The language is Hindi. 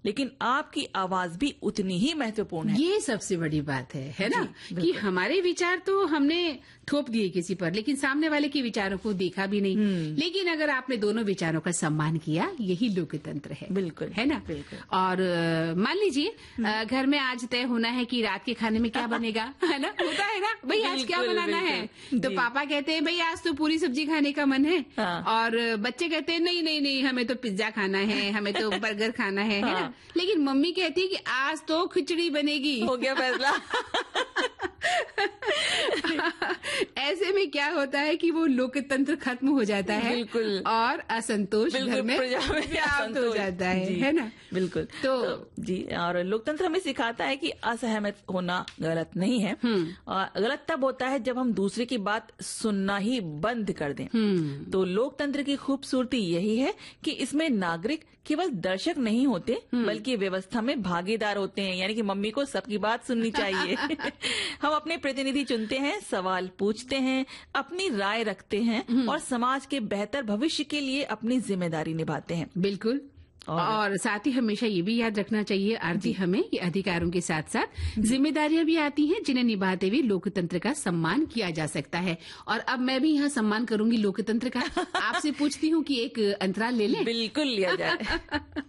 लेकिन आपकी आवाज भी उतनी ही महत्वपूर्ण है। ये सबसे बड़ी बात है ना, कि हमारे विचार तो हमने थोप दिए किसी पर, लेकिन सामने वाले के विचारों को देखा भी नहीं। लेकिन अगर आपने दोनों विचारों का सम्मान किया, यही लोकतंत्र है। बिल्कुल, है ना। बिल्कुल। और मान लीजिए घर में आज तय होना है कि रात के खाने में क्या बनेगा, है ना, होता है ना भाई, आज क्या बनाना है। तो पापा कहते हैं भाई आज तो पूरी सब्जी खाने का मन है, और बच्चे कहते हैं नहीं नहीं नहीं, हमें तो पिज्जा खाना है, हमें तो बर्गर खाना है ना। लेकिन मम्मी कहती है कि आज तो खिचड़ी बनेगी। हो गया फैसला। ऐसे में क्या होता है कि वो लोकतंत्र खत्म हो जाता है। बिल्कुल। और असंतोष घर में व्याप्त हो जाता है ना। बिल्कुल। तो जी, और लोकतंत्र हमें सिखाता है कि असहमत होना गलत नहीं है, और गलत तब होता है जब हम दूसरे की बात सुनना ही बंद कर दें। तो लोकतंत्र की खूबसूरती यही है कि इसमें नागरिक केवल दर्शक नहीं होते, बल्कि व्यवस्था में भागीदार होते हैं। यानी कि मम्मी को सबकी बात सुननी चाहिए। हम अपने प्रतिनिधि चुनते हैं, सवाल पूछते हैं, अपनी राय रखते हैं, और समाज के बेहतर भविष्य के लिए अपनी जिम्मेदारी निभाते हैं। बिल्कुल। और साथ ही हमेशा ये भी याद रखना चाहिए आरती, हमें कि अधिकारों के साथ साथ जिम्मेदारियां भी आती हैं, जिन्हें निभाते हुए लोकतंत्र का सम्मान किया जा सकता है। और अब मैं भी यहाँ सम्मान करूंगी लोकतंत्र का। आपसे पूछती हूँ कि एक अंतराल ले लें। बिल्कुल लिया जाए।